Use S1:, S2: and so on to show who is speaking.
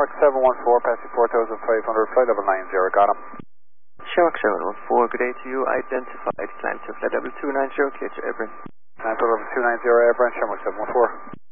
S1: Shamrock 714, passing 4,500, flight level 90, got him.
S2: Shamrock 714, good day to you. Identified, climb to flight level 290, clear to airborne.
S1: Climb to level 290, airborne, Shamrock 714.